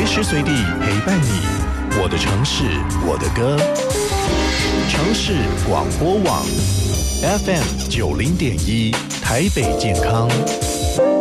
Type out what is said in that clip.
随时随地陪伴你。我的城市，我的歌。城市广播网 FM 90.1，台北健康。